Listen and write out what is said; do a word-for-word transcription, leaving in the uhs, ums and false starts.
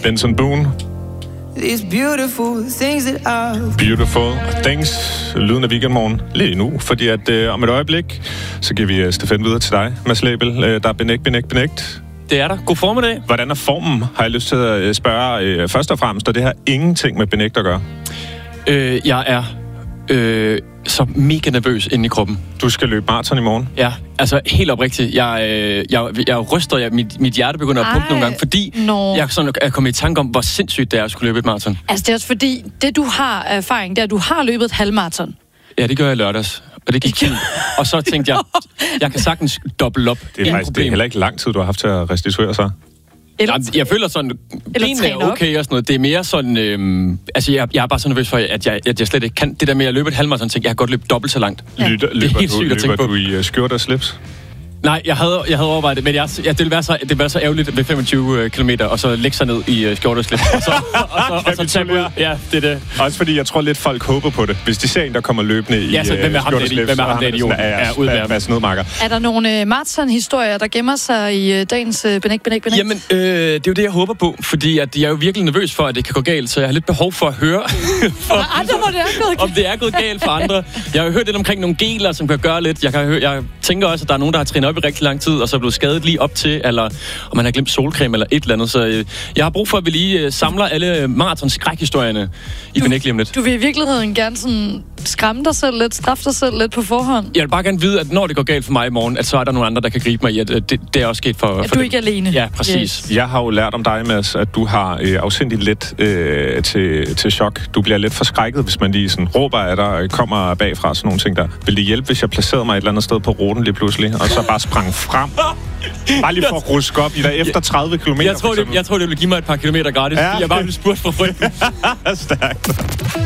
Benson Boone. These beautiful things that I've... Beautiful things. Lyden af weekendmorgen lige nu, fordi at øh, om et øjeblik, så giver vi uh, stafetten videre til dig, Mads Label. Øh, der er benægt, benægt, benægt. Det er der. God formiddag. Hvordan er formen, har jeg lyst til at spørge øh, først og fremmest, og det har ingenting med benægt at gøre. Øh, jeg er øh, så mega nervøs inde i kroppen. Du skal løbe maraton i morgen. Ja, altså helt oprigtigt. Jeg, øh, jeg, jeg ryster, jeg, mit, mit hjerte begynder at pumpe nogle gange, fordi no. jeg sådan er kommet i tanke om, hvor sindssygt det er at skulle løbe et maraton. Altså det er også fordi, det du har erfaring, det er, at du har løbet et halvmaraton. Ja, det gør jeg lørdags. Og det gik fint. Og så tænkte jeg, jeg kan sagtens dobbelt op. Det er faktisk det er heller ikke lang tid, du har haft til at restituere sig. Eller, jeg, jeg føler sådan, benene er okay og sådan noget. Det er mere sådan, øhm, altså jeg, jeg er bare så nervøs for, at jeg, at jeg slet ikke kan. Det der med at løbe et halvmaraton, tænker jeg, jeg kan godt løbe dobbelt så langt. Ja. Lytter, det er helt sygt at tænke på. Løber du i uh, skjort og slips? Nej, jeg havde, jeg havde overvejet det, men jeg, ja, det ville være så, det ville være så ærgerligt ved femogtyve kilometer, og så lægge sig ned i uh, skjort og slips, og så, og så, og så tage ud. Ja, det er det. Også fordi jeg tror lidt, folk håber på det. Hvis de ser en, der kommer løbende i ja, så, hvem er ham, skjort og slips, hvem er ham, der idioten? Ja, ud med Mads Nødmarker. Er der nogle uh, maraton-historier, der gemmer sig i uh, dagens uh, benægt, benægt, benægt? Jamen, øh, det er jo det, jeg håber på, fordi at jeg er jo virkelig nervøs for, at det kan gå galt, så jeg har lidt behov for at høre, for, andre, hvor det er gået om det er gået galt for andre. Jeg har jo hørt lidt omkring nogle geler, som kan gøre lidt. Jeg, kan høre, jeg tænker også, at der er nogen, der har trænet op i rigtig lang tid, og så er blevet skadet lige op til, eller om man har glemt solcreme eller et eller andet. Så øh, jeg har brug for, at vi lige øh, samler alle maraton-skrækhistorierne i benægt lige om lidt. Du vil i virkeligheden gerne sådan skræmme dig selv lidt, straffe dig selv lidt på forhånd? Jeg vil bare gerne vide, at når det går galt for mig i morgen, at så er der nogle andre, der kan gribe mig i, at det, det er også sket for, at for du dem. ikke er alene. Ja, præcis. Yes. Jeg har jo lært om dig, Mads, at du har øh, afsindigt let øh, til, til chok. Du bliver lidt forskrækket, hvis man lige sådan råber af dig og kommer bagfra, sådan nogle ting der. Vil det hjælpe, hvis jeg placerede mig et eller andet sted på ruten lige pludselig, og så bare sprang frem? Bare lige for at ruske op i dig efter tredive kilometer. Jeg tror, det, jeg tror, det vil give mig et par kilometer gratis. Ja. Jeg bare vil spurgt for frygten. Stærkt.